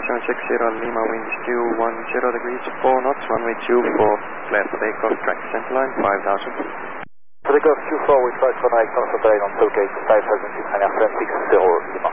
5760 Lima, wind still 10 degrees, 4 knots, runway 24, clear for takeoff, track centerline 5000. For takeoff 24, we try to connect on Saturday on tailgate 5660 Lima.